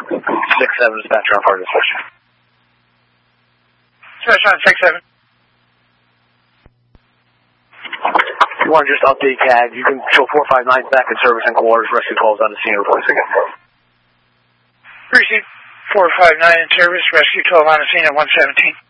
6-7 dispatcher on part of dispatcher. Dispatcher on 6-7. If you want to just update CAD, you can show 459 back in service and quarters. Rescue calls on the scene reports again. Receive 459 in service. Rescue 12 on the scene at 117.